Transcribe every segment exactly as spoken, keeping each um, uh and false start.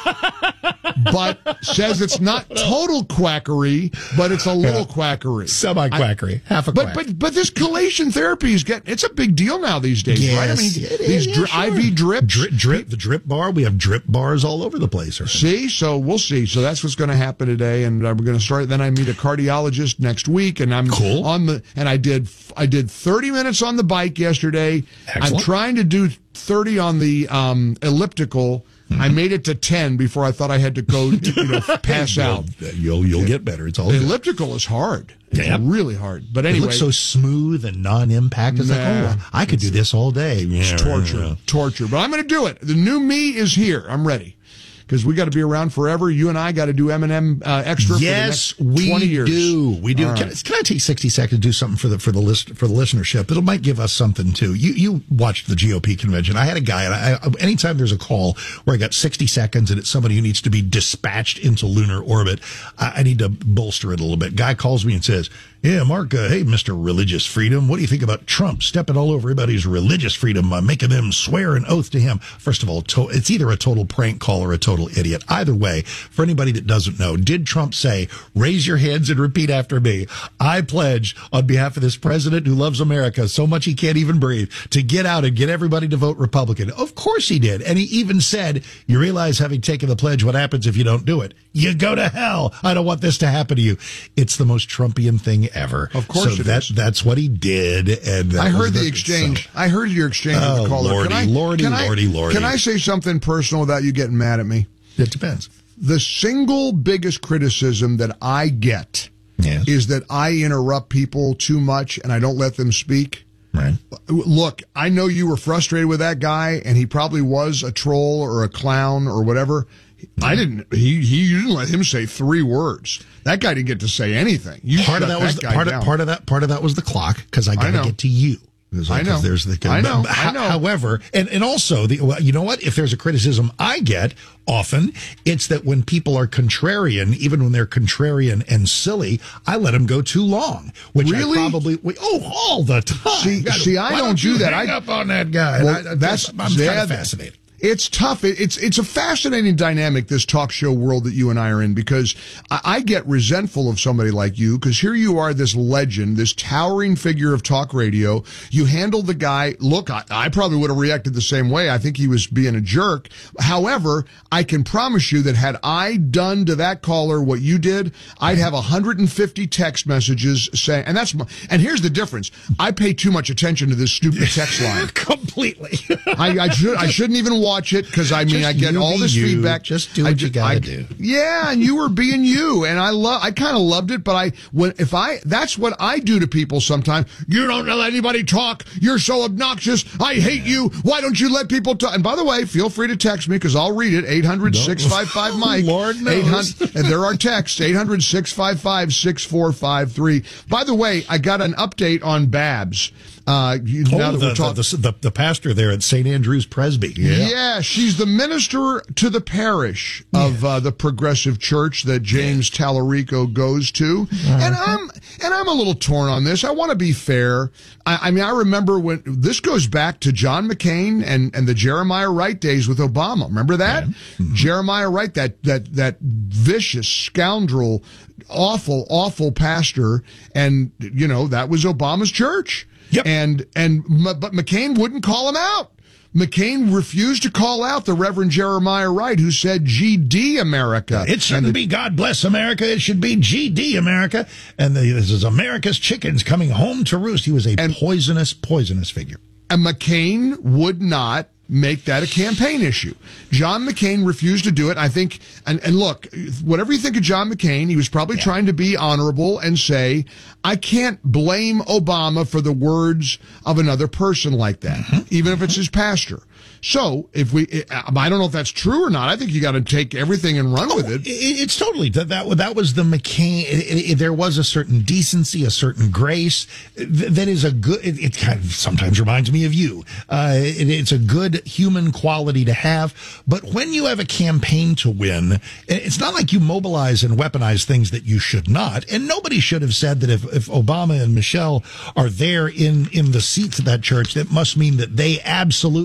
but says it's not total quackery, but it's a little Yeah. quackery. Semi-quackery. I, half a but, quack. But but this chelation therapy is getting, it's a big deal now these days, yes, right? I mean, it these is, dri- yeah, I V sure. drips. Drip, drip, the drip bar. We have drip bars all over the place. Right? See, so we'll see. So that's what's going to happen today, and uh, we're going to start. Then I meet a cardiologist next week, and I'm Cool. on the. And I did I did thirty minutes on the bike yesterday. Excellent. I'm trying to do thirty on the um, elliptical. Mm-hmm. I made it to ten before I thought I had to go, you know, pass out. You'll you'll get better. It's all the good. elliptical is hard. It's Yep. really hard. But anyway, It looks so smooth and non-impact. It's Nah. like, oh, I could do this all day. It's Yeah, torture, yeah. torture. But I'm going to do it. The new me is here. I'm ready. Because we got to be around forever. You and I got to do M and M uh, extra Yes, for the next twenty we years. do. We do. All Can, right. can I take sixty seconds to do something for the for the list for the listenership? It might give us something too. You you watched the G O P convention. I had a guy, and I, anytime there's a call where I got sixty seconds and it's somebody who needs to be dispatched into lunar orbit, I, I need to bolster it a little bit. Guy calls me and says, "Yeah, Mark, uh, hey, Mister Religious Freedom, what do you think about Trump stepping all over everybody's religious freedom, uh, making them swear an oath to him?" First of all, to- it's either a total prank call or a total idiot. Either way, for anybody that doesn't know, did Trump say, raise your hands and repeat after me, I pledge on behalf of this president who loves America so much he can't even breathe to get out and get everybody to vote Republican? Of course he did. And he even said, you realize, having taken the pledge, what happens if you don't do it? You go to hell. I don't want this to happen to you. It's the most Trumpian thing ever. Of course so it that, is. That's what he did. And that I heard was the exchange. so- I heard your exchange with Oh, the caller. Lordy, can I, Lordy, can I, Lordy, Lordy. Can I say something personal without you getting mad at me? It depends. The single biggest criticism that I get Yes. is that I interrupt people too much and I don't let them speak. Right. Look, I know you were frustrated with that guy, and he probably was a troll or a clown or whatever. I didn't. He he you didn't let him say three words. That guy didn't get to say anything. You part of shut that was the, guy part down. of part of that part of that was the clock, because I got to know. get to you. Like, I know. There's the, I know. but, I know. However, and and also the well, you know what? If there's a criticism I get often, it's that when people are contrarian, even when they're contrarian and silly, I let them go too long. Which Really? I probably we, oh all the time. See- God, see, I why don't do you that. Hang I- up on that guy. Well, I- I- that's I'm kind yeah, of fascinated. It's tough. It- It's it's a fascinating dynamic, this talk show world that you and I are in, because I, I get resentful of somebody like you, because here you are, this legend, this towering figure of talk radio. You handled the guy. Look, I, I probably would have reacted the same way. I think he was being a jerk. However, I can promise you that had I done to that caller what you did, I'd have one hundred fifty text messages saying, and that's my, and here's the difference. I pay too much attention to this stupid text line. Completely. I, I should I shouldn't even watch it, because I mean Just I get you all be this you. feedback. Just do I what you ju- gotta I- do. Yeah, and you were being you, and I love. I kind of loved it, but I when if I that's what I do to people sometimes. You don't let anybody talk. You're so obnoxious. I hate you. Why don't you let people talk? And by the way, feel free to text me, because I'll read it. eight hundred, six five five, Mike. Lord knows. eight hundred and there are texts. eight hundred, six five five, six four five three. By the way, I got an update on Babs. Uh, you, Oh, now that the, we're talking. the, the, the pastor there at Saint Andrew's Presby. Yeah. she's the minister to the parish of uh, the Progressive Church that James Tallarico goes to, and I'm and I'm a little torn on this. I want to be fair. I, I mean, I remember when this goes back to John McCain and, and the Jeremiah Wright days with Obama. Remember that? Mm-hmm. Jeremiah Wright, that that that vicious scoundrel, awful, awful pastor, and you know that was Obama's church. Yep. And and but McCain wouldn't call him out. McCain refused to call out the Reverend Jeremiah Wright, who said G D America. It shouldn't the, be God bless America. It should be G D America. And the, this is America's chickens coming home to roost. He was a And- poisonous, poisonous figure. And McCain would not make that a campaign issue. John McCain refused to do it. I think, and, and look, whatever you think of John McCain, he was probably Yeah. trying to be honorable and say, I can't blame Obama for the words of another person like that, mm-hmm. even if it's his pastor. So if we, I don't know if that's true or not. I think you got to take everything and run Oh, with it. it. It's totally that. That, that was the McCain. It, it, there was a certain decency, a certain grace that is a good. It, it kind of sometimes reminds me of you. Uh, it, it's a good human quality to have. But when you have a campaign to win, it's not like you mobilize and weaponize things that you should not. And nobody should have said that if, if Obama and Michelle are there in in the seats of that church, that must mean that they absolutely believe in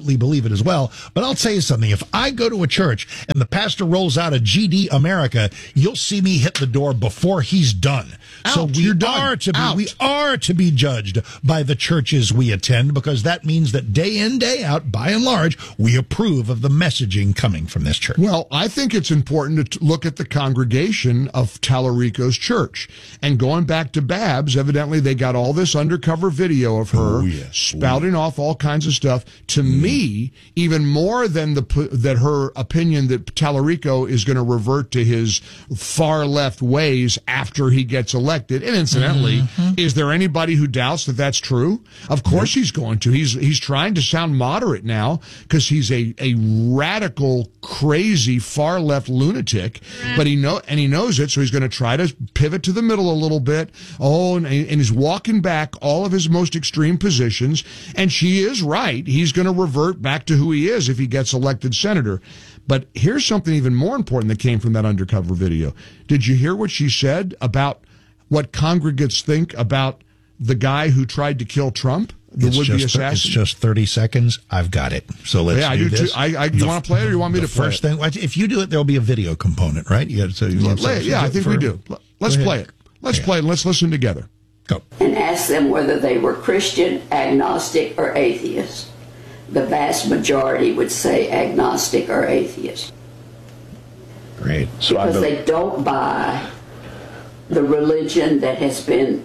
it as well. But I'll tell you something. If I go to a church and the pastor rolls out a G D America, you'll see me hit the door before he's done. Out. So we You're are done. to be Out. we are to be judged by the churches we attend, because that means that day in, day out, by and large, we approve of the messaging coming from this church. Well, I think it's important to look at the congregation of Tallarico's church. And going back to Babs, evidently they got all this undercover video of her Oh, yes. spouting oh, yeah. off all kinds of stuff. To mm. me, even more than the that her opinion that Tallarico is going to revert to his far left ways after he gets elected. And incidentally, mm-hmm. is there anybody who doubts that that's true? Of course mm-hmm. he's going to. He's he's trying to sound moderate now because he's a, a radical, crazy, far left lunatic. But he know and he knows it, so he's going to try to pivot to the middle a little bit. Oh, and, and he's walking back all of his most extreme positions. And she is right. He's going to revert back to who he is if he gets elected senator. But here's something even more important that came from that undercover video. Did you hear what she said about what congregants think about the guy who tried to kill Trump, the it's would-be just, assassin? It's just thirty seconds. I've got it. So let's yeah, I do, do this. Too. I, I, you want to play it or you want me to play first it? Thing, if you do it, there'll be a video component, right? You got to, you want yeah, yeah I think for, we do. Let's play it. Let's yeah. play it and let's listen together. Go. And ask them whether they were Christian, agnostic, or atheist. The vast majority would say agnostic or atheist. Great. So because they don't buy the religion that has been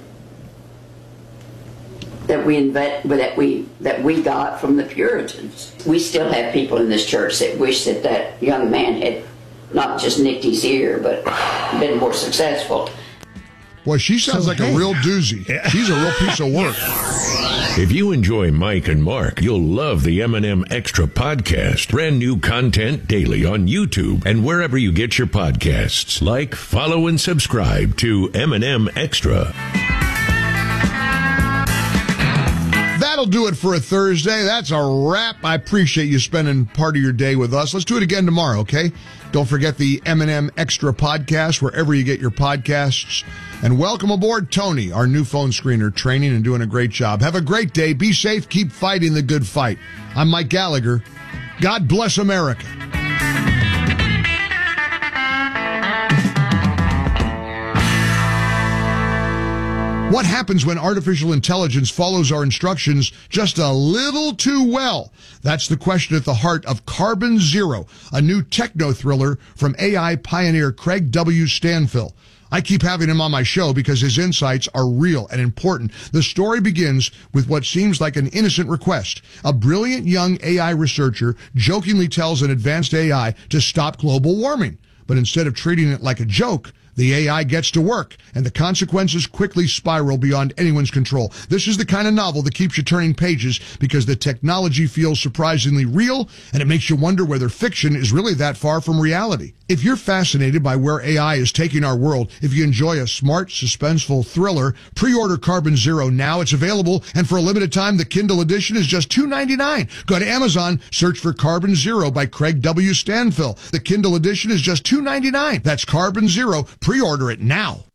that we invent, that we that we got from the Puritans. We still have people in this church that wish that that young man had not just nicked his ear, but been more successful. Boy, she sounds so, like hey. a real doozy. Yeah. She's a real piece of work. If you enjoy Mike and Mark, you'll love the M and M Extra podcast. Brand new content daily on YouTube and wherever you get your podcasts. Like, follow, and subscribe to M and M Extra. That'll do it for a Thursday. That's a wrap. I appreciate you spending part of your day with us. Let's do it again tomorrow, okay? Don't forget the M and M Extra podcast wherever you get your podcasts. And welcome aboard Tony, our new phone screener, training and doing a great job. Have a great day. Be safe. Keep fighting the good fight. I'm Mike Gallagher. God bless America. What happens when artificial intelligence follows our instructions just a little too well? That's the question at the heart of Carbon Zero, a new techno thriller from A I pioneer Craig W. Stanfill. I keep having him on my show because his insights are real and important. The story begins with what seems like an innocent request. A brilliant young A I researcher jokingly tells an advanced A I to stop global warming. But instead of treating it like a joke, the A I gets to work, and the consequences quickly spiral beyond anyone's control. This is the kind of novel that keeps you turning pages because the technology feels surprisingly real, and it makes you wonder whether fiction is really that far from reality. If you're fascinated by where A I is taking our world, if you enjoy a smart, suspenseful thriller, pre-order Carbon Zero now. It's available, and for a limited time, the Kindle edition is just two ninety-nine. Go to Amazon, search for Carbon Zero by Craig W. Stanfill. The Kindle edition is just two ninety-nine. That's Carbon Zero. Pre-order it now.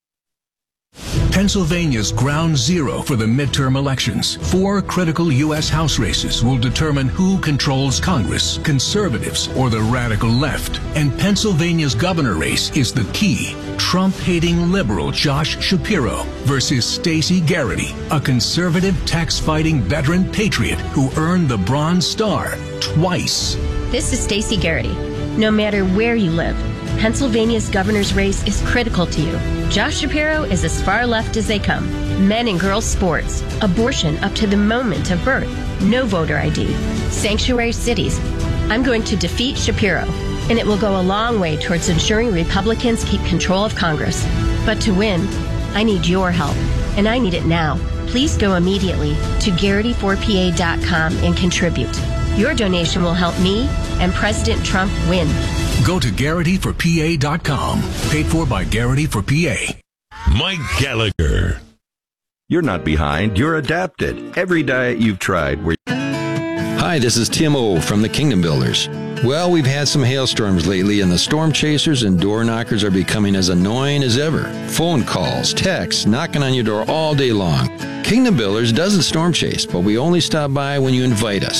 Pennsylvania's ground zero for the midterm elections. Four critical U S House races will determine who controls Congress, conservatives or the radical left. And Pennsylvania's governor race is the key. Trump-hating liberal Josh Shapiro versus Stacey Garrity, a conservative tax-fighting veteran patriot who earned the Bronze Star twice. This is Stacey Garrity. No matter where you live, Pennsylvania's governor's race is critical to you. Josh Shapiro is as far left as they come. Men and girls sports, abortion up to the moment of birth, no voter I D, sanctuary cities. I'm going to defeat Shapiro, and it will go a long way towards ensuring Republicans keep control of Congress. But to win, I need your help, and I need it now. Please go immediately to Garrity four P A dot com and contribute. Your donation will help me and President Trump win. Go to Garrity for P A dot com. Paid for by Garrity for P A. Mike Gallagher. You're not behind. You're adapted. Every diet you've tried. Where Hi, this is Tim O from the Kingdom Builders. Well, we've had some hailstorms lately, and the storm chasers and door knockers are becoming as annoying as ever. Phone calls, texts, knocking on your door all day long. Kingdom Builders doesn't storm chase, but we only stop by when you invite us.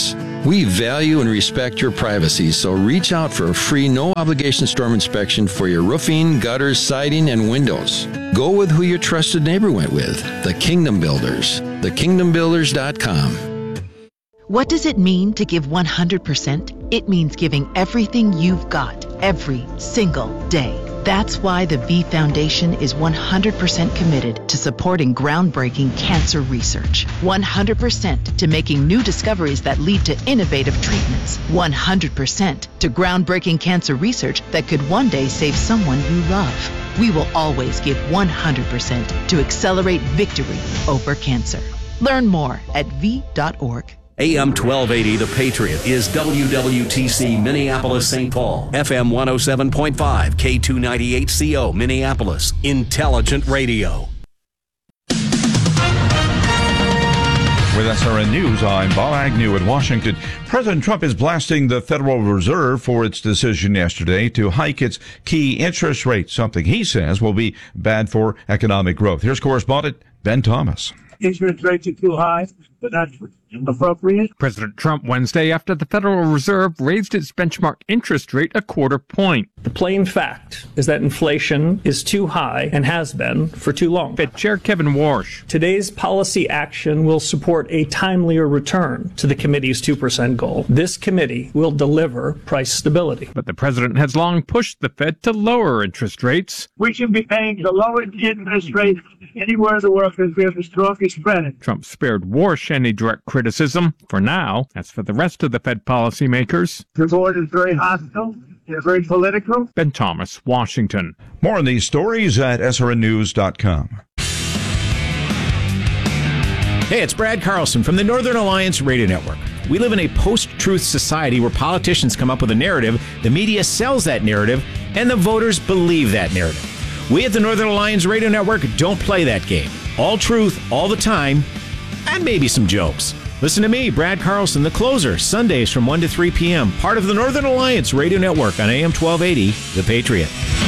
We value and respect your privacy, so reach out for a free, no-obligation storm inspection for your roofing, gutters, siding, and windows. Go with who your trusted neighbor went with, the Kingdom Builders, the kingdom builders dot com. What does it mean to give one hundred percent? It means giving everything you've got, every single day. That's why the V Foundation is one hundred percent committed to supporting groundbreaking cancer research. one hundred percent to making new discoveries that lead to innovative treatments. one hundred percent to groundbreaking cancer research that could one day save someone you love. We will always give one hundred percent to accelerate victory over cancer. Learn more at V dot org. A M twelve eighty, The Patriot, is W W T C Minneapolis, Saint Paul. F M one oh seven point five, K two ninety-eight C O, Minneapolis. Intelligent radio. With S R N News, I'm Bob Agnew in Washington. President Trump is blasting the Federal Reserve for its decision yesterday to hike its key interest rate, something he says will be bad for economic growth. Here's correspondent Ben Thomas. Interest rates are too high, but that's appropriate. President Trump Wednesday after the Federal Reserve raised its benchmark interest rate a quarter point. The plain fact is that inflation is too high and has been for too long. Fed Chair Kevin Warsh. Today's policy action will support a timelier return to the committee's two percent goal. This committee will deliver price stability. But the president has long pushed the Fed to lower interest rates. We should be paying the lowest interest rate anywhere the world because we have the strongest credit. Trump spared Warsh any direct criticism for now. As for the rest of the Fed policymakers, the board is very hostile. They're very political. Ben Thomas, Washington. More on these stories at S R N news dot com. Hey, it's Brad Carlson from the Northern Alliance Radio Network. We live in a post-truth society where politicians come up with a narrative, the media sells that narrative, and the voters believe that narrative. We at the Northern Alliance Radio Network don't play that game. All truth, all the time, and maybe some jokes. Listen to me, Brad Carlson, the closer, Sundays from one to three p.m., part of the Northern Alliance Radio Network on A M twelve eighty, The Patriot.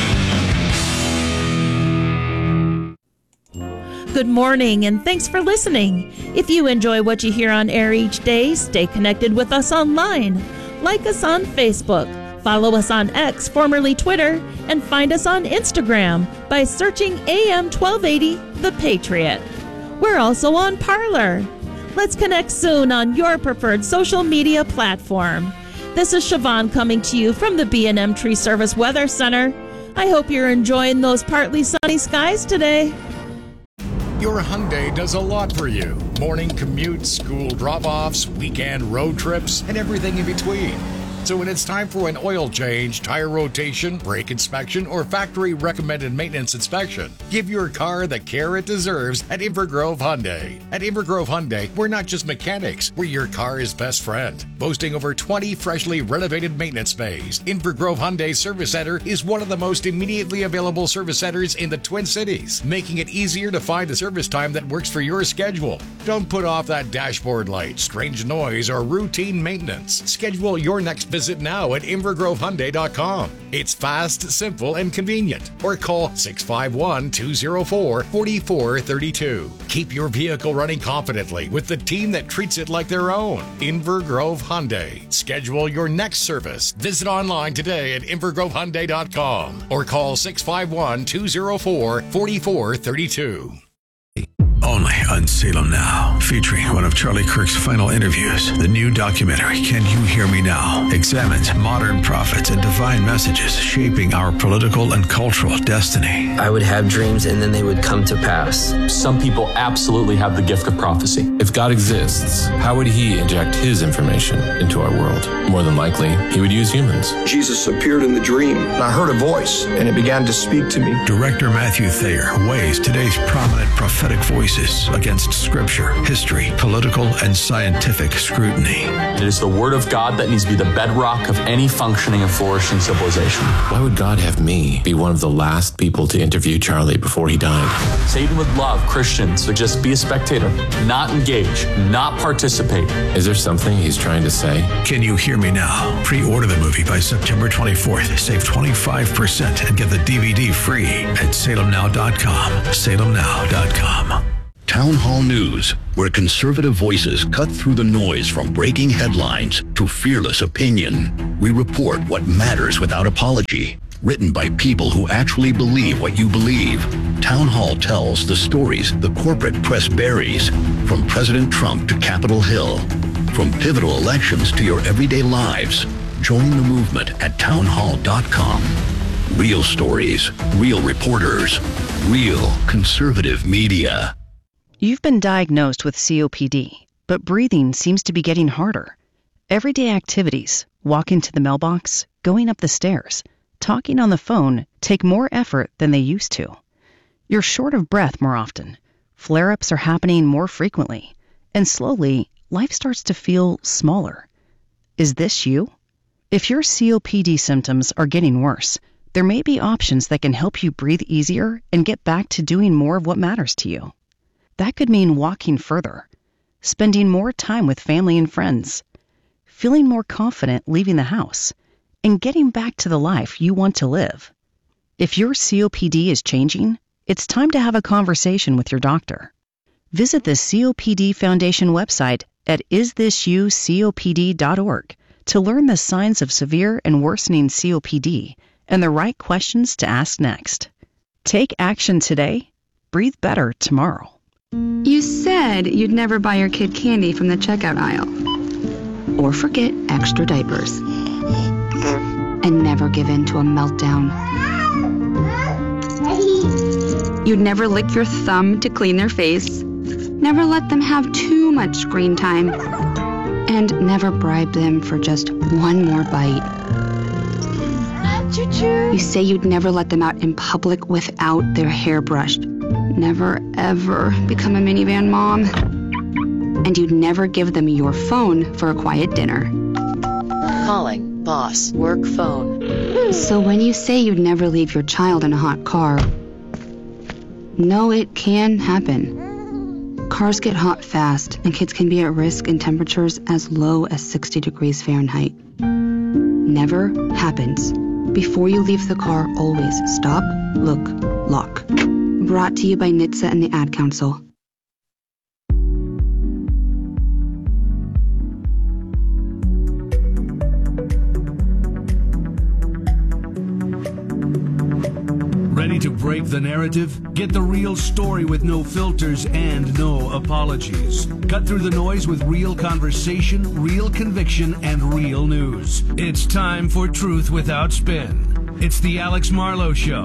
Good morning, and thanks for listening. If you enjoy what you hear on air each day, stay connected with us online. Like us on Facebook, follow us on X, formerly Twitter, and find us on Instagram by searching A M twelve eighty, The Patriot. We're also on Parler. Let's connect soon on your preferred social media platform. This is Siobhan coming to you from the B and M Tree Service Weather Center. I hope you're enjoying those partly sunny skies today. Your Hyundai does a lot for you. Morning commutes, school drop-offs, weekend road trips, and everything in between. So when it's time for an oil change, tire rotation, brake inspection, or factory recommended maintenance inspection, give your car the care it deserves at Invergrove Hyundai. At Invergrove Hyundai, we're not just mechanics, we're your car's best friend. Boasting over twenty freshly renovated maintenance bays, Invergrove Hyundai Service Center is one of the most immediately available service centers in the Twin Cities, making it easier to find a service time that works for your schedule. Don't put off that dashboard light, strange noise, or routine maintenance. Schedule your next visit now at invergrove hyundai dot com. It's fast, simple, and convenient. Or call six five one, two oh four, four four three two. Keep your vehicle running confidently with the team that treats it like their own. Invergrove Hyundai. Schedule your next service. Visit online today at invergrove hyundai dot com or call six five one, two oh four, four four three two. Only on Salem Now, featuring one of Charlie Kirk's final interviews. The new documentary, Can You Hear Me Now?, examines modern prophets and divine messages shaping our political and cultural destiny. I would have dreams and then they would come to pass. Some people absolutely have the gift of prophecy. If God exists, how would he inject his information into our world? More than likely, he would use humans. Jesus appeared in the dream, and I heard a voice, and it began to speak to me. Director Matthew Thayer weighs today's prominent prophetic voices against scripture, history, political, and scientific scrutiny. It is the word of God that needs to be the bedrock of any functioning and flourishing civilization. Why would God have me be one of the last people to interview Charlie before he died? Satan would love Christians to just be a spectator, not engage, not participate. Is there something he's trying to say? Can You Hear Me Now? Pre-order the movie by September twenty-fourth. Save twenty-five percent and get the D V D free at salem now dot com. salem now dot com. Town Hall News where conservative voices cut through the noise from breaking headlines to fearless opinion. We report what matters without apology. Written by people who actually believe what you believe. Town Hall tells the stories the corporate press buries, from President Trump to Capitol Hill, from pivotal elections to your everyday lives. Join the movement at town hall dot com. Real stories, real reporters, real conservative media. You've been diagnosed with C O P D, but breathing seems to be getting harder. Everyday activities, walking to the mailbox, going up the stairs, talking on the phone take more effort than they used to. You're short of breath more often. Flare-ups are happening more frequently. And slowly, life starts to feel smaller. Is this you? If your C O P D symptoms are getting worse, there may be options that can help you breathe easier and get back to doing more of what matters to you. That could mean walking further, spending more time with family and friends, feeling more confident leaving the house, and getting back to the life you want to live. If your C O P D is changing, it's time to have a conversation with your doctor. Visit the C O P D Foundation website at is this you copd dot org to learn the signs of severe and worsening C O P D and the right questions to ask next. Take action today. Breathe better tomorrow. You said you'd never buy your kid candy from the checkout aisle. Or forget extra diapers. And never give in to a meltdown. You'd never lick your thumb to clean their face. Never let them have too much screen time. And never bribe them for just one more bite. You say you'd never let them out in public without their hair brushed. Never, ever become a minivan mom. And you'd never give them your phone for a quiet dinner. Calling boss work phone. So when you say you'd never leave your child in a hot car, no, it can happen. Cars get hot fast, and kids can be at risk in temperatures as low as sixty degrees Fahrenheit. Never happens. Before you leave the car, always stop, look, lock. Brought to you by N H T S A and the Ad Council. Ready to break the narrative? Get the real story with no filters and no apologies. Cut through the noise with real conversation, real conviction, and real news. It's time for Truth Without Spin. It's the Alex Marlowe Show.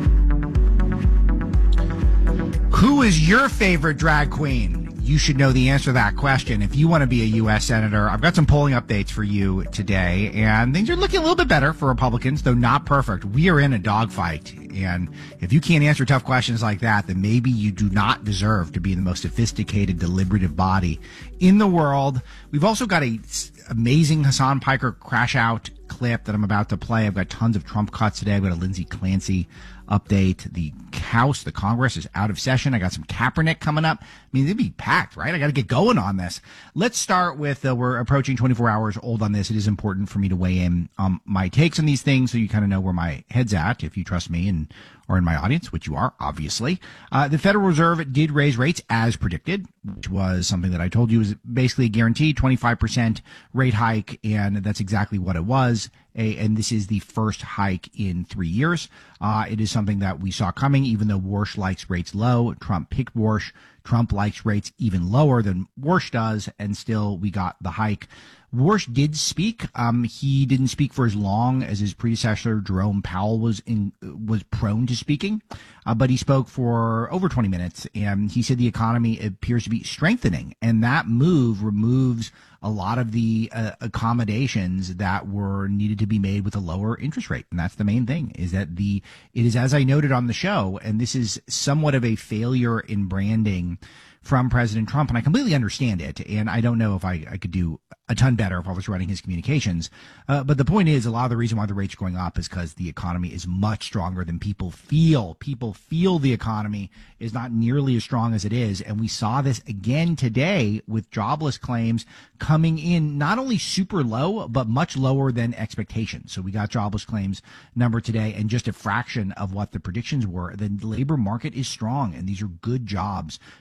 Who is your favorite drag queen? You should know the answer to that question. If you want to be a U S Senator, I've got some polling updates for you today, and things are looking a little bit better for Republicans, though not perfect. We are in a dogfight, and if you can't answer tough questions like that, then maybe you do not deserve to be the most sophisticated, deliberative body in the world. We've also got a amazing Hassan Piker crash out clip that I'm about to play. I've got tons of Trump cuts today. I've got a Lindsey Clancy update. The House, the Congress is out of session. I got some Kaepernick coming up. I mean, they'd be packed, right? I got to get going on this. Let's start with, uh, we're approaching twenty-four hours old on this. It is important for me to weigh in on my takes on these things so you kind of know where my head's at, if you trust me and or in my audience, which you are, obviously. Uh, the Federal Reserve did raise rates as predicted, which was something that I told you was basically a guaranteed twenty-five percent rate hike, and that's exactly what it was. A, and this is the first hike in three years. Uh, it is something that we saw coming, even though Warsh likes rates low. Trump picked Warsh. Trump likes rates even lower than Warsh does, and still we got the hike. Warsh did speak. Um, he didn't speak for as long as his predecessor, Jerome Powell, was in was prone to speaking, uh, but he spoke for over twenty minutes, and he said the economy appears to be strengthening, and that move removes a lot of the uh, accommodations that were needed to be made with a lower interest rate. And that's the main thing, is that the it is, as I noted on the show, and this is somewhat of a failure in branding from President Trump, and I completely understand it, and I don't know if I, I could do a ton better if I was running his communications. Uh, but the point is, a lot of the reason why the rates are going up is because the economy is much stronger than people feel. People feel the economy is not nearly as strong as it is, and we saw this again today with jobless claims coming in not only super low, but much lower than expectations. So we got jobless claims number today, and just a fraction of what the predictions were. The labor market is strong, and these are good jobs that are here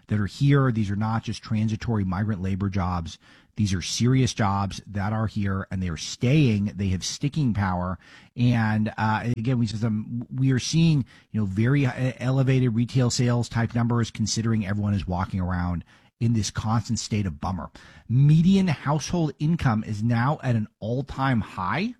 here. These are not just transitory migrant labor jobs. These are serious jobs that are here, and they are staying. They have sticking power. And uh, again, we just, um, we are seeing, you know, very elevated retail sales type numbers, considering everyone is walking around in this constant state of bummer. Median household income is now at an all-time high,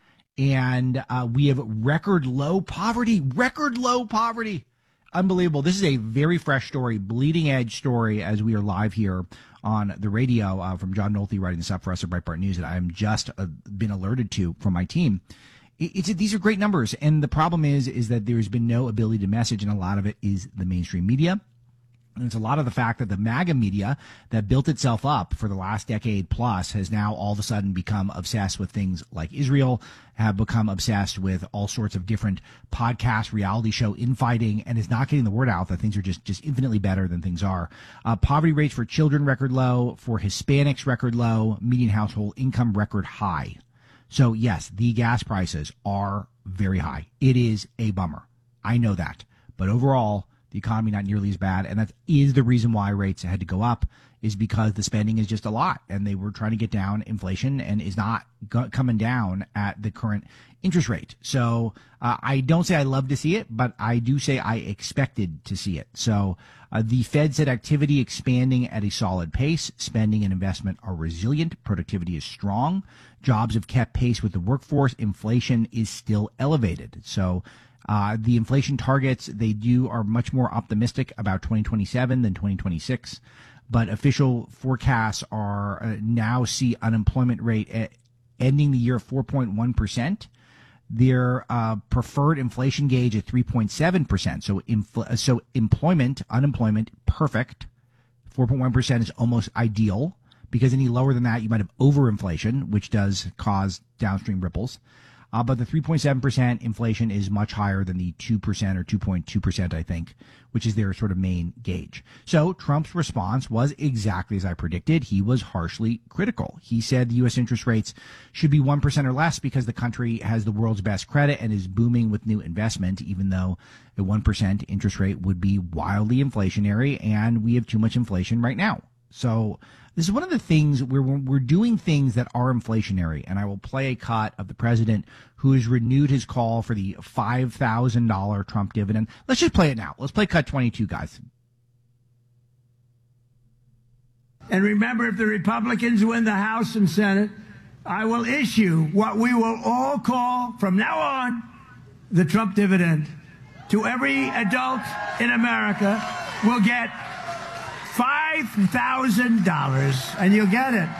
and uh, we have record low poverty. Record low poverty. Unbelievable. This is a very fresh story, bleeding edge story, as we are live here on the radio uh, from John Nolte writing this up for us at Breitbart News that I'm just uh, been alerted to from my team. It, it's these are great numbers, and the problem is is that there's been no ability to message, and a lot of it is the mainstream media. And it's a lot of the fact that the MAGA media that built itself up for the last decade plus has now all of a sudden become obsessed with things like Israel, have become obsessed with all sorts of different podcast, reality show infighting, and is not getting the word out that things are just, just infinitely better than things are. Uh, poverty rates for children record low, for Hispanics record low, median household income record high. So yes, the gas prices are very high. It is a bummer. I know that. But overall, the economy not nearly as bad, and that is the reason why rates had to go up, is because the spending is just a lot, and they were trying to get down inflation and is not go- coming down at the current interest rate. So uh, I don't say I love to see it, but I do say I expected to see it. So uh, the Fed said activity expanding at a solid pace, spending and investment are resilient, productivity is strong, jobs have kept pace with the workforce, inflation is still elevated. So Uh, the inflation targets, they do are much more optimistic about twenty twenty-seven than twenty twenty-six, but official forecasts are uh, now see unemployment rate at ending the year four point one percent. Their uh, preferred inflation gauge at three point seven percent. So, infl- so employment, unemployment, perfect. four point one percent is almost ideal, because any lower than that, you might have overinflation, which does cause downstream ripples. Uh, but the three point seven percent inflation is much higher than the two percent or two point two percent, I think, which is their sort of main gauge. So Trump's response was exactly as I predicted. He was harshly critical. He said the U S interest rates should be one percent or less because the country has the world's best credit and is booming with new investment, even though a one percent interest rate would be wildly inflationary, and we have too much inflation right now. So this is one of the things where we're doing things that are inflationary, and I will play a cut of the president who has renewed his call for the five thousand dollars Trump dividend. Let's just play it now. Let's play cut twenty-two, guys. And remember, if the Republicans win the House and Senate, I will issue what we will all call from now on the Trump dividend. To every adult in America will get five thousand dollars, and you'll get it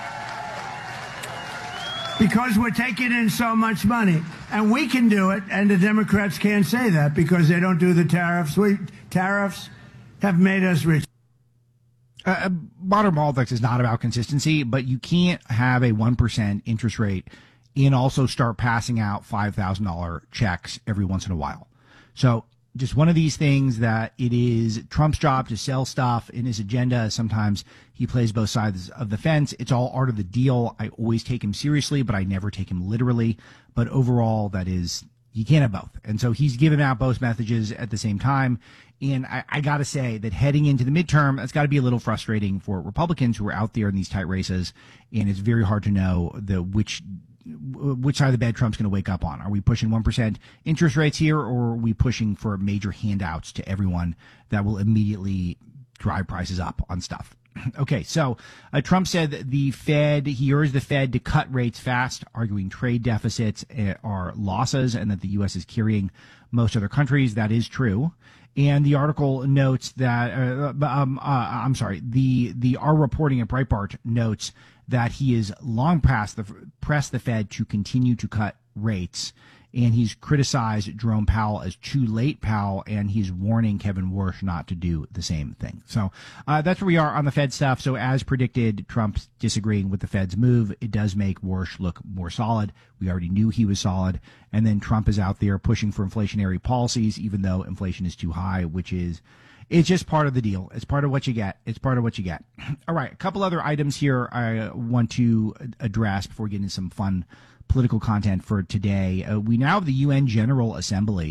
because we're taking in so much money, and we can do it, and the Democrats can't say that because they don't do the tariffs. We tariffs have made us rich. Uh, modern politics is not about consistency, but you can't have a one percent interest rate and also start passing out five thousand dollars checks every once in a while. So just one of these things that it is Trump's job to sell stuff in his agenda. Sometimes he plays both sides of the fence. It's all art of the deal. I always take him seriously, but I never take him literally. But overall, that is, you can't have both. And so he's giving out both messages at the same time. And I, I got to say that heading into the midterm, that's got to be a little frustrating for Republicans who are out there in these tight races. And it's very hard to know the which which side of the bed Trump's going to wake up on. Are we pushing one percent interest rates here, or are we pushing for major handouts to everyone that will immediately drive prices up on stuff? Okay, so uh, Trump said that the Fed, he urged the Fed to cut rates fast, arguing trade deficits uh, are losses and that the U S is carrying most other countries. That is true. And the article notes that, uh, um, uh, I'm sorry, the, the, our reporting at Breitbart notes that he is long past the, pressed the Fed to continue to cut rates. And he's criticized Jerome Powell as too late Powell, and he's warning Kevin Warsh not to do the same thing. So uh, that's where we are on the Fed stuff. So as predicted, Trump's disagreeing with the Fed's move. It does make Warsh look more solid. We already knew he was solid. And then Trump is out there pushing for inflationary policies, even though inflation is too high, which is it's just part of the deal. It's part of what you get. It's part of what you get. All right, a couple other items here I want to address before we get into some fun political content for today. Uh, we now have the U N General Assembly.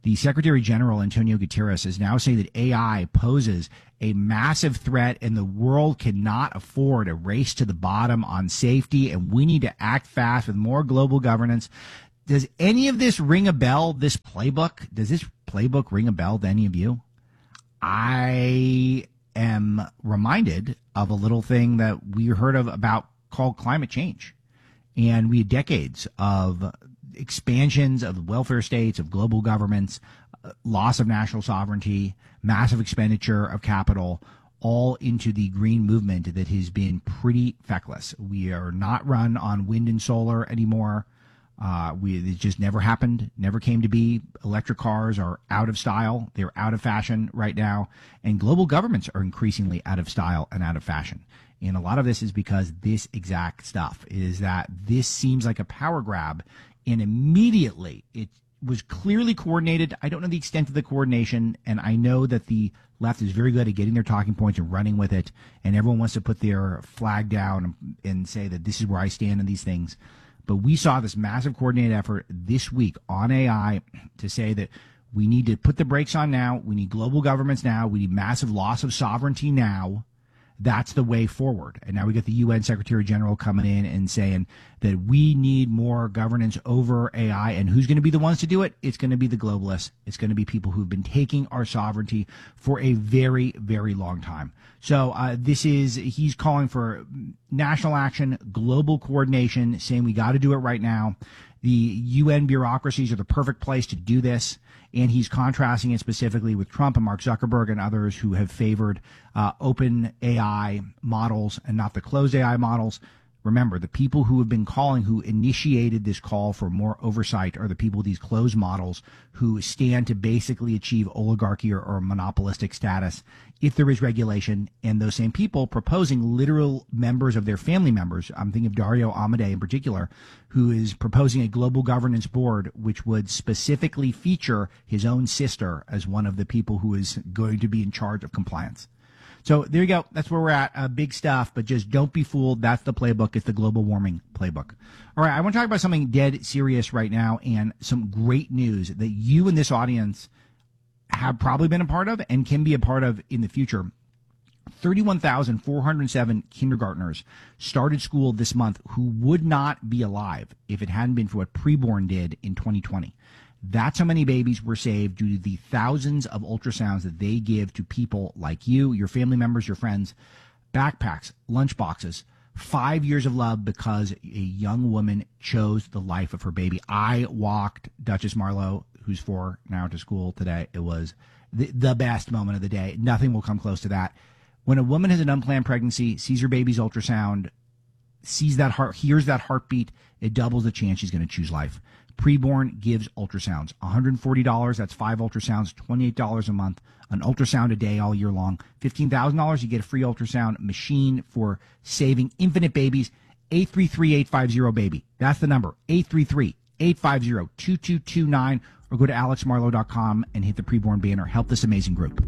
The Secretary General, Antonio Guterres, is now saying that A I poses a massive threat and the world cannot afford a race to the bottom on safety, and we need to act fast with more global governance. Does any of this ring a bell, this playbook? Does this playbook ring a bell to any of you? I am reminded of a little thing that we heard of about called climate change. And we had decades of expansions of the welfare states, of global governments, uh, loss of national sovereignty, massive expenditure of capital, all into the green movement that has been pretty feckless. We are not run on wind and solar anymore. Uh, we, it just never happened, never came to be. Electric cars are out of style. They're out of fashion right now. And global governments are increasingly out of style and out of fashion. And a lot of this is because this exact stuff is that this seems like a power grab. And immediately it was clearly coordinated. I don't know the extent of the coordination. And I know that the left is very good at getting their talking points and running with it. And everyone wants to put their flag down and say that this is where I stand in these things. But we saw this massive coordinated effort this week on A I to say that we need to put the brakes on now. We need global governments now. We need massive loss of sovereignty now. That's the way forward. And now we got the U N Secretary General coming in and saying that we need more governance over A I. And who's going to be the ones to do it? It's going to be the globalists. It's going to be people who've been taking our sovereignty for a very, very long time. So uh, this is, he's calling for national action, global coordination, saying we got to do it right now. The U N bureaucracies are the perfect place to do this. And he's contrasting it specifically with Trump and Mark Zuckerberg and others who have favored uh, open A I models and not the closed A I models. Remember, the people who have been calling, who initiated this call for more oversight, are the people with these closed models who stand to basically achieve oligarchy or, or monopolistic status if there is regulation. And those same people proposing literal members of their family members. I'm thinking of Dario Amodei in particular, who is proposing a global governance board which would specifically feature his own sister as one of the people who is going to be in charge of compliance. So there you go. That's where we're at. Uh, big stuff, but just don't be fooled. That's the playbook. It's the global warming playbook. All right, I want to talk about something dead serious right now and some great news that you and this audience have probably been a part of and can be a part of in the future. thirty-one thousand four hundred seven kindergartners started school this month who would not be alive if it hadn't been for what Preborn did in twenty twenty. That's how many babies were saved due to the thousands of ultrasounds that they give to people like you, your family members, your friends, backpacks, lunchboxes, five years of love because a young woman chose the life of her baby. I walked Duchess Marlowe, who's four now, to school today. It was the, the best moment of the day. Nothing will come close to that. When a woman has an unplanned pregnancy, sees her baby's ultrasound, sees that heart, hears that heartbeat, it doubles the chance she's going to choose life. Preborn gives ultrasounds. one hundred forty dollars, that's five ultrasounds, twenty-eight dollars a month, an ultrasound a day all year long. fifteen thousand dollars, you get a free ultrasound machine for saving infinite babies. eight three three, eight five zero, baby. That's the number, eight three three, eight five zero, two two two nine, or go to alex marlowe dot com and hit the Preborn banner. Help this amazing group.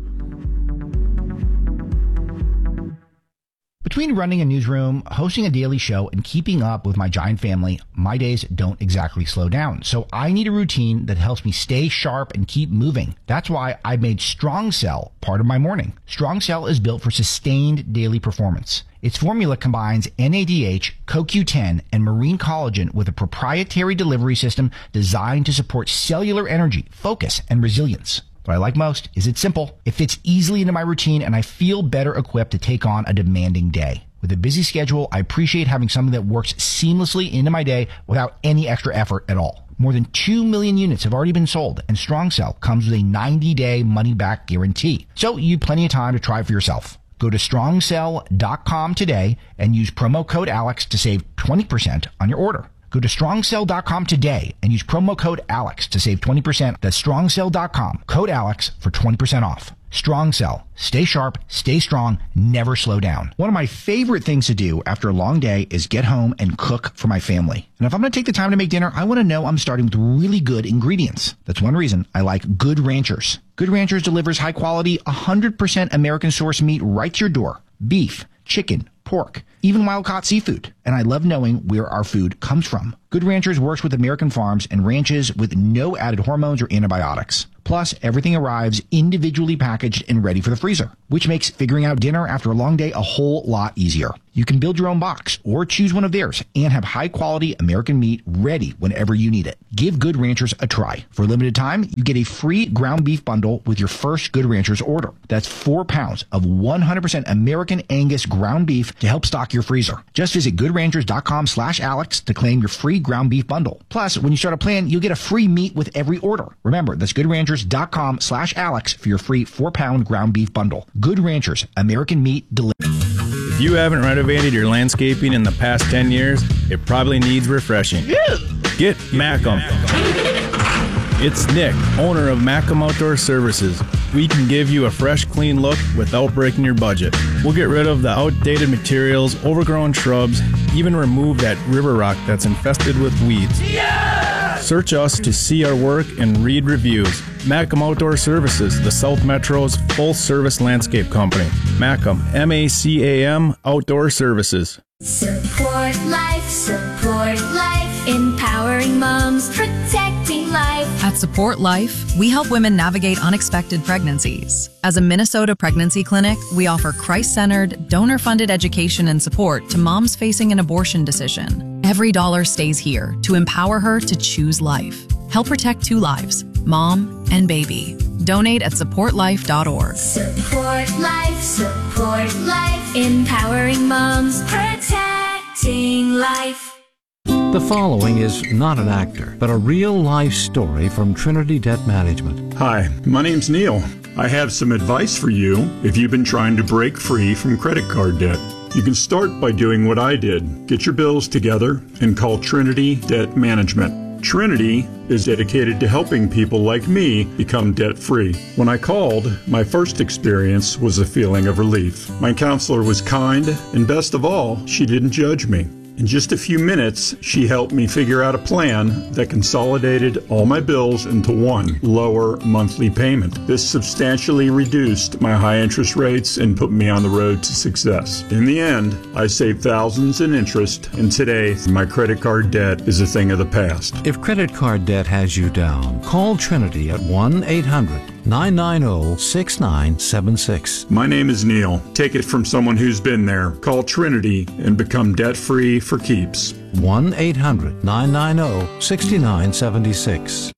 Between running a newsroom, hosting a daily show, and keeping up with my giant family, my days don't exactly slow down. So I need a routine that helps me stay sharp and keep moving. That's why I made Strong Cell part of my morning. Strong Cell is built for sustained daily performance. Its formula combines N A D H, C O Q ten, and marine collagen with a proprietary delivery system designed to support cellular energy, focus, and resilience. What I like most is it's simple. It fits easily into my routine, and I feel better equipped to take on a demanding day. With a busy schedule, I appreciate having something that works seamlessly into my day without any extra effort at all. More than two million units have already been sold, and Strong Cell comes with a ninety-day money-back guarantee. So you have plenty of time to try it for yourself. Go to strong cell dot com today and use promo code Alex to save twenty percent on your order. Go to strong cell dot com today and use promo code Alex to save twenty percent. That's strong cell dot com, code Alex for twenty percent off. Strong Cell. Stay sharp, stay strong, never slow down. One of my favorite things to do after a long day is get home and cook for my family. And if I'm going to take the time to make dinner, I want to know I'm starting with really good ingredients. That's one reason I like Good Ranchers. Good Ranchers delivers high quality, one hundred percent American source meat right to your door. Beef, chicken, pork, even wild-caught seafood. And I love knowing where our food comes from. Good Ranchers works with American farms and ranches with no added hormones or antibiotics. Plus, everything arrives individually packaged and ready for the freezer, which makes figuring out dinner after a long day a whole lot easier. You can build your own box or choose one of theirs and have high-quality American meat ready whenever you need it. Give Good Ranchers a try. For a limited time, you get a free ground beef bundle with your first Good Ranchers order. That's four pounds of one hundred percent American Angus ground beef to help stock your freezer. Just visit goodranchers.com slash Alex to claim your free ground beef bundle. Plus, when you start a plan, you'll get a free meat with every order. Remember, that's goodranchers.com slash Alex for your free four-pound ground beef bundle. Good Ranchers, American meat delivered. If you haven't renovated your landscaping in the past ten years, it probably needs refreshing. Yeah. Get Macum. It's Nick, owner of Macum Outdoor Services. We can give you a fresh, clean look without breaking your budget. We'll get rid of the outdated materials, overgrown shrubs, even remove that river rock that's infested with weeds. Yeah! Search us to see our work and read reviews. Macum Outdoor Services, the South Metro's full-service landscape company. Macum, M A C A M Outdoor Services. Support life, support life, empowering moms, protecting life. At Support Life, we help women navigate unexpected pregnancies. As a Minnesota pregnancy clinic, we offer Christ-centered, donor-funded education and support to moms facing an abortion decision. Every dollar stays here to empower her to choose life. Help protect two lives, mom and baby. Donate at support life dot org. Support life, support life, empowering moms, protecting life. The following is not an actor, but a real-life story from Trinity Debt Management. Hi, my name's Neil. I have some advice for you if you've been trying to break free from credit card debt. You can start by doing what I did. Get your bills together and call Trinity Debt Management. Trinity is dedicated to helping people like me become debt-free. When I called, my first experience was a feeling of relief. My counselor was kind, and best of all, she didn't judge me. In just a few minutes, she helped me figure out a plan that consolidated all my bills into one lower monthly payment. This substantially reduced my high interest rates and put me on the road to success. In the end, I saved thousands in interest, and today, my credit card debt is a thing of the past. If credit card debt has you down, call Trinity at one eight hundred nine nine zero six nine seven six. My name is Neil. Take it from someone who's been there. Call Trinity and become debt-free for keeps. one eight hundred nine nine zero six nine seven six.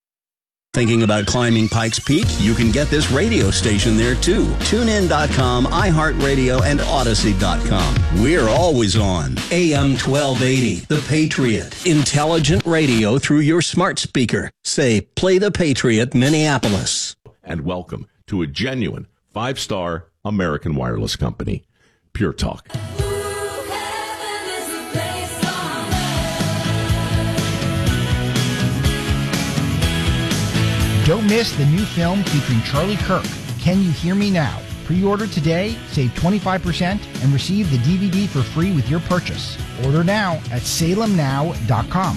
Thinking about climbing Pikes Peak? You can get this radio station there too. TuneIn dot com, iHeartRadio, and Odyssey dot com. We're always on. A M twelve eighty, The Patriot. Intelligent radio through your smart speaker. Say, play The Patriot, Minneapolis. And welcome to a genuine five-star American wireless company, Pure Talk. Don't miss the new film featuring Charlie Kirk, Can You Hear Me Now? Pre-order today, save twenty-five percent, and receive the D V D for free with your purchase. Order now at salem now dot com.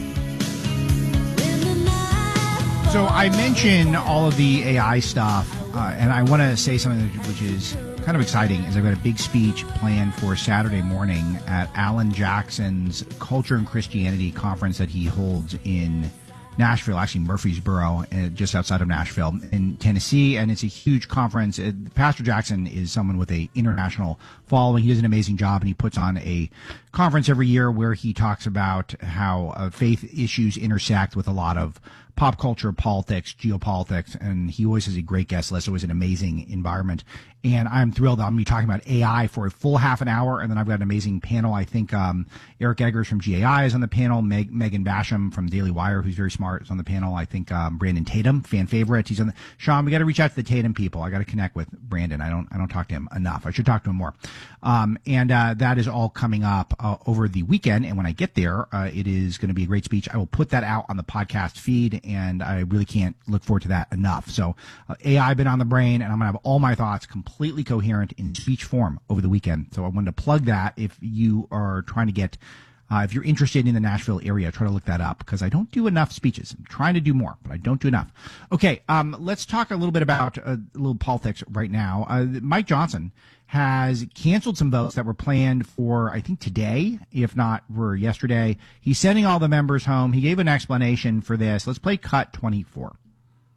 So I mentioned all of the A I stuff, uh, and I want to say something which is kind of exciting, is I've got a big speech planned for Saturday morning at Alan Jackson's Culture and Christianity conference that he holds in Nashville, actually Murfreesboro, uh, just outside of Nashville in Tennessee, and it's a huge conference. Uh, Pastor Jackson is someone with a international following. He does an amazing job, and he puts on a conference every year where he talks about how uh, faith issues intersect with a lot of pop culture, politics, geopolitics, and he always has a great guest list. Always an amazing environment. And I'm thrilled. I'm going to be talking about A I for a full half an hour, and then I've got an amazing panel. I think um, Eric Eggers from G A I is on the panel. Meg, Megan Basham from Daily Wire, who's very smart, is on the panel. I think um, Brandon Tatum, fan favorite, he's on the. Sean, we got to reach out to the Tatum people. I got to connect with Brandon. I don't. I don't talk to him enough. I should talk to him more. Um, and uh, that is all coming up uh, over the weekend. And when I get there, uh, it is going to be a great speech. I will put that out on the podcast feed, and I really can't look forward to that enough. So uh, A I been on the brain, and I'm going to have all my thoughts completely coherent in speech form over the weekend. So I wanted to plug that. If you are trying to get, uh, if you're interested in the Nashville area, try to look that up, because I don't do enough speeches. I'm trying to do more, but I don't do enough. Okay, um, let's talk a little bit about uh, a little politics right now. Uh, Mike Johnson has canceled some votes that were planned for, I think, today, if not for yesterday. He's sending all the members home. He gave an explanation for this. Let's play cut twenty-four.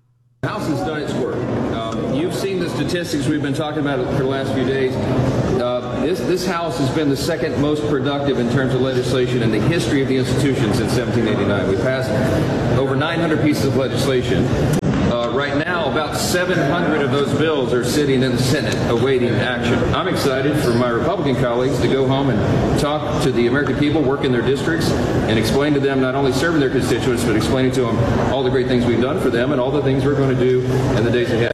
The House has done its work. Um, you've seen the statistics we've been talking about for the last few days. Uh, this, this House has been the second most productive in terms of legislation in the history of the institution since seventeen eighty-nine. We passed over nine hundred pieces of legislation. Uh, right now, about seven hundred of those bills are sitting in the Senate awaiting action. I'm excited for my Republican colleagues to go home and talk to the American people, work in their districts, and explain to them not only serving their constituents, but explaining to them all the great things we've done for them and all the things we're going to do in the days ahead.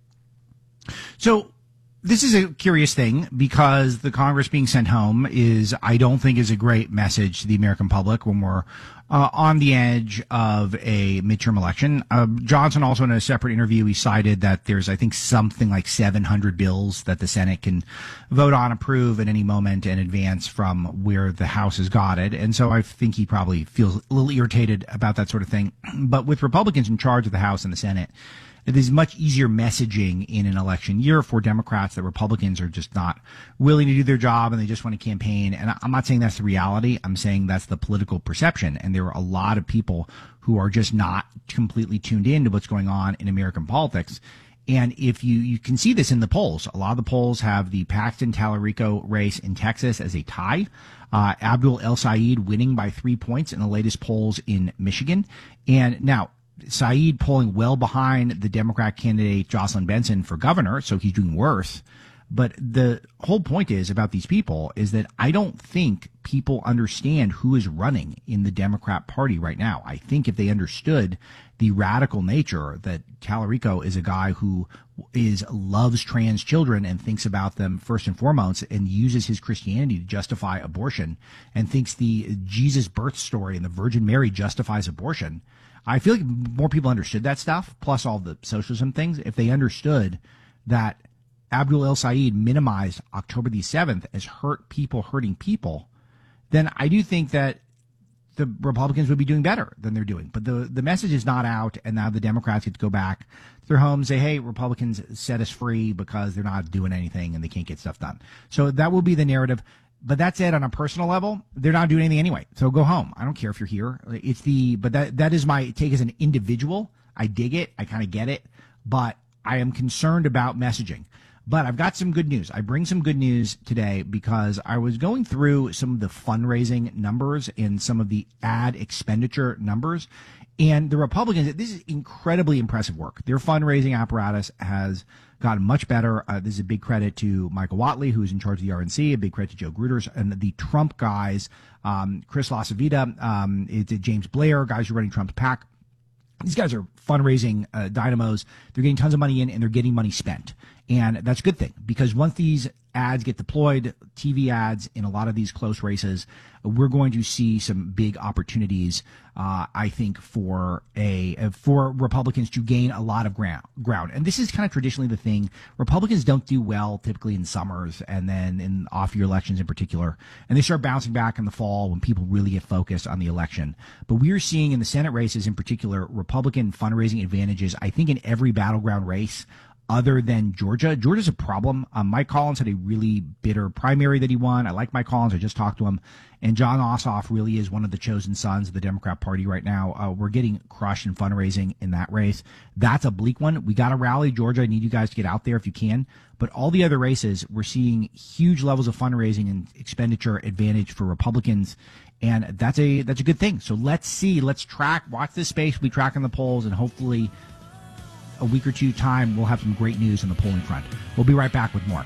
So this is a curious thing because the Congress being sent home is, I don't think, is a great message to the American public when we're uh, on the edge of a midterm election. Uh, Johnson also, in a separate interview, he cited that there's, I think, something like seven hundred bills that the Senate can vote on, approve at any moment and advance from where the House has got it. And so I think he probably feels a little irritated about that sort of thing. But with Republicans in charge of the House and the Senate, it is much easier messaging in an election year for Democrats that Republicans are just not willing to do their job and they just want to campaign. And I'm not saying that's the reality. I'm saying that's the political perception. And there are a lot of people who are just not completely tuned in to what's going on in American politics. And if you, you can see this in the polls, a lot of the polls have the Paxton Tallarico race in Texas as a tie. Uh, Abdul El Sayed winning by three points in the latest polls in Michigan. And now, Saeed polling well behind the Democrat candidate Jocelyn Benson for governor, so he's doing worse. But the whole point is about these people is that I don't think people understand who is running in the Democrat Party right now. I think if they understood the radical nature that Tallarico is a guy who is loves trans children and thinks about them first and foremost and uses his Christianity to justify abortion and thinks the Jesus birth story and the Virgin Mary justifies abortion. I feel like more people understood that stuff, plus all the socialism things. If they understood that Abdul El Sayed minimized October the seventh as hurt people hurting people, then I do think that the Republicans would be doing better than they're doing. But the, the message is not out, and now the Democrats get to go back to their homes and say, hey, Republicans set us free because they're not doing anything and they can't get stuff done. So that will be the narrative. But that said, on a personal level, they're not doing anything anyway. So go home. I don't care if you're here. It's the, but that, that is my take as an individual. I dig it. I kind of get it, but I am concerned about messaging. But I've got some good news. I bring some good news today because I was going through some of the fundraising numbers and some of the ad expenditure numbers. And the Republicans, this is incredibly impressive work. Their fundraising apparatus has gotten much better. Uh, this is a big credit to Michael Whatley, who's in charge of the R N C, a big credit to Joe Gruters, and the Trump guys, um, Chris LaCivita, um, it's James Blair, guys who are running Trump's PAC. These guys are fundraising uh, dynamos. They're getting tons of money in, and they're getting money spent. And that's a good thing, because once these ads get deployed, T V ads in a lot of these close races, we're going to see some big opportunities, uh, I think, for a for Republicans to gain a lot of ground. ground. And this is kind of traditionally the thing. Republicans don't do well typically in summers and then in off-year elections in particular. And they start bouncing back in the fall when people really get focused on the election. But we're seeing in the Senate races in particular, Republican fundraising advantages, I think, in every battleground race other than Georgia. Georgia's a problem. Um, Mike Collins had a really bitter primary that he won. I like Mike Collins. I just talked to him. And John Ossoff really is one of the chosen sons of the Democrat Party right now. Uh, we're getting crushed in fundraising in that race. That's a bleak one. We got to rally Georgia. I need you guys to get out there if you can. But all the other races, we're seeing huge levels of fundraising and expenditure advantage for Republicans. And that's a, that's a good thing. So let's see, let's track, watch this space. We track in the polls, and hopefully a week or two time, we'll have some great news on the polling front. We'll be right back with more.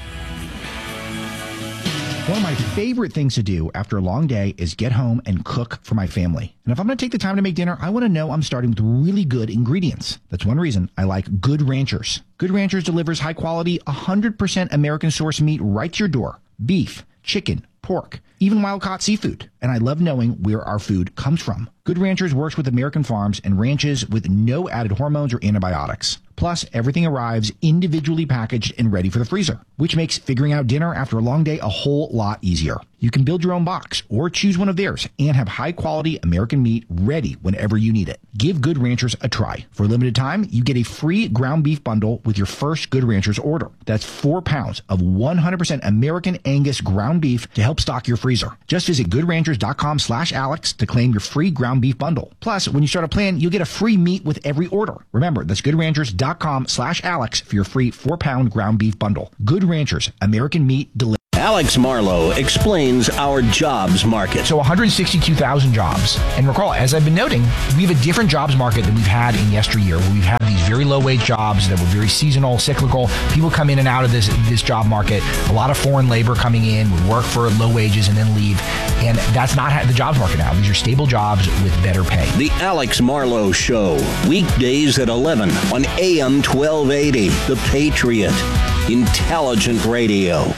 One of my favorite things to do after a long day is get home and cook for my family. And if I'm going to take the time to make dinner, I want to know I'm starting with really good ingredients. That's one reason I like Good Ranchers. Good Ranchers delivers high quality, one hundred percent American source meat right to your door. Beef, chicken, pork, even wild-caught seafood. And I love knowing where our food comes from. Good Ranchers works with American farms and ranches with no added hormones or antibiotics. Plus, everything arrives individually packaged and ready for the freezer. which makes figuring out dinner after a long day a whole lot easier. You can build your own box or choose one of theirs and have high-quality American meat ready whenever you need it. Give Good Ranchers a try. For a limited time, you get a free ground beef bundle with your first Good Ranchers order. That's four pounds of one hundred percent American Angus ground beef to help stock your freezer. Just visit goodranchers.com slash Alex to claim your free ground beef bundle. Plus, when you start a plan, you'll get a free meat with every order. Remember, that's goodranchers.com slash Alex for your free four-pound ground beef bundle. Good Ranchers, American meat delivered. Alex Marlowe explains our jobs market. So one hundred sixty-two thousand jobs. And recall, as I've been noting, we have a different jobs market than we've had in yesteryear, where we've had these very low-wage jobs that were very seasonal, cyclical. People come in and out of this, this job market. A lot of foreign labor coming in, would work for low wages and then leave. And that's not the jobs market now. These are stable jobs with better pay. The Alex Marlowe Show, weekdays at eleven on A M twelve eighty. The Patriot. Intelligent radio.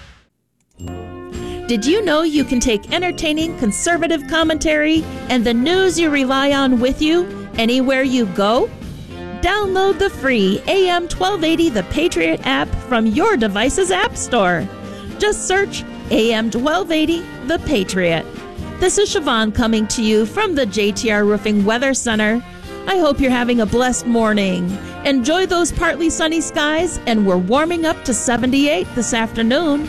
Did you know you can take entertaining conservative commentary and the news you rely on with you anywhere you go? Download the free A M twelve eighty The Patriot app from your device's app store. Just search A M twelve eighty The Patriot. This is Siobhan coming to you from the J T R Roofing Weather Center. I hope you're having a blessed morning. Enjoy those partly sunny skies, and we're warming up to seventy-eight this afternoon.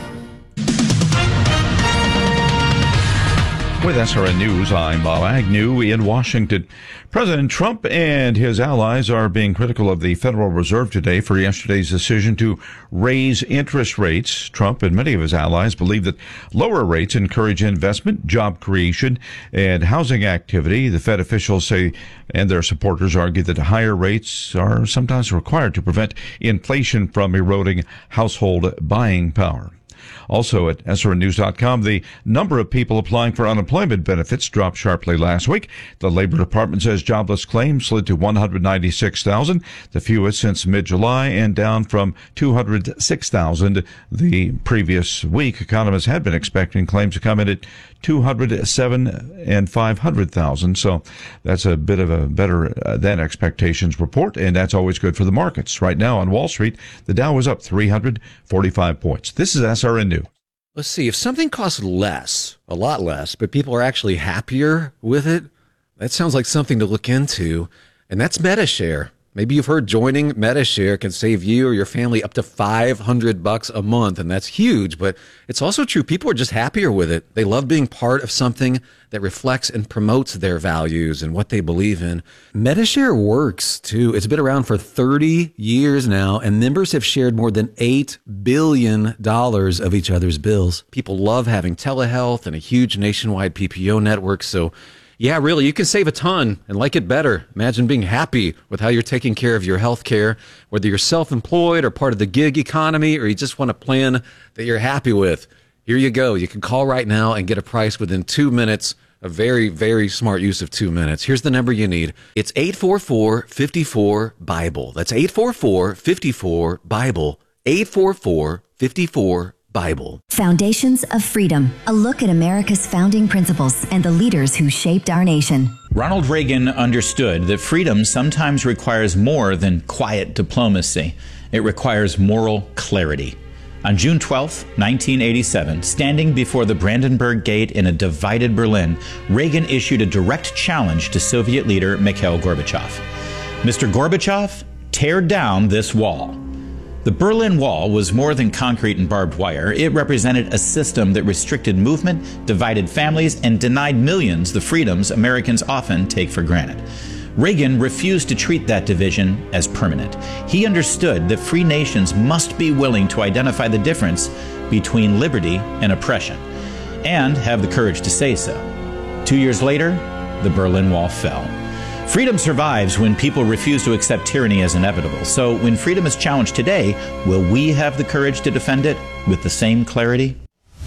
With S R N News, I'm Bob Agnew in Washington. President Trump and his allies are being critical of the Federal Reserve today for yesterday's decision to raise interest rates. Trump and many of his allies believe that lower rates encourage investment, job creation, and housing activity. The Fed officials say, and their supporters argue, that higher rates are sometimes required to prevent inflation from eroding household buying power. Also at S R N news dot com, the number of people applying for unemployment benefits dropped sharply last week. The Labor Department says jobless claims slid to one hundred ninety-six thousand, the fewest since mid-July, and down from two hundred six thousand the previous week. Economists had been expecting claims to come in at two hundred seven and five hundred thousand, so that's a bit of a better uh, than expectations report, and that's always good for the markets. Right now on Wall Street, the Dow was up three hundred forty-five points. This is S R N News. Let's see, if something costs less, a lot less, but people are actually happier with it, that sounds like something to look into, and that's Medi-Share. Maybe you've heard joining Medi-Share can save you or your family up to five hundred bucks a month, and that's huge, but it's also true. People are just happier with it. They love being part of something that reflects and promotes their values and what they believe in. Medi-Share works, too. It's been around for thirty years now, and members have shared more than eight billion dollars of each other's bills. People love having telehealth and a huge nationwide P P O network, so yeah, really, you can save a ton and like it better. Imagine being happy with how you're taking care of your health care, whether you're self-employed or part of the gig economy, or you just want a plan that you're happy with. Here you go. You can call right now and get a price within two minutes. A very, very smart use of two minutes. Here's the number you need. It's eight four four, five four, BIBLE. That's eight four four, five four, BIBLE. eight four four, five four, Bible. Foundations of Freedom, a look at America's founding principles and the leaders who shaped our nation. Ronald Reagan understood that freedom sometimes requires more than quiet diplomacy. It requires moral clarity. On June twelfth, nineteen eighty-seven, standing before the Brandenburg Gate in a divided Berlin, Reagan issued a direct challenge to Soviet leader Mikhail Gorbachev. Mister Gorbachev, tear down this wall. The Berlin Wall was more than concrete and barbed wire. It represented a system that restricted movement, divided families, and denied millions the freedoms Americans often take for granted. Reagan refused to treat that division as permanent. He understood that free nations must be willing to identify the difference between liberty and oppression, and have the courage to say so. Two years later, the Berlin Wall fell. Freedom survives when people refuse to accept tyranny as inevitable. So when freedom is challenged today, will we have the courage to defend it with the same clarity?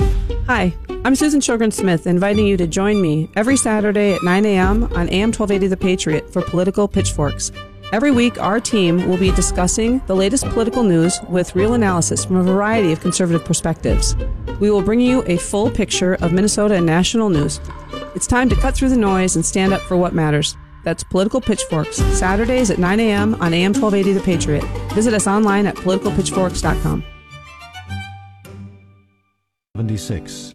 Hi, I'm Susan Sjogren Smith, inviting you to join me every Saturday at nine a.m. on A M twelve eighty The Patriot for Political Pitchforks. Every week, our team will be discussing the latest political news with real analysis from a variety of conservative perspectives. We will bring you a full picture of Minnesota and national news. It's time to cut through the noise and stand up for what matters. That's Political Pitchforks, Saturdays at nine a.m. on A M twelve eighty The Patriot. Visit us online at political pitchforks dot com. seventy-six.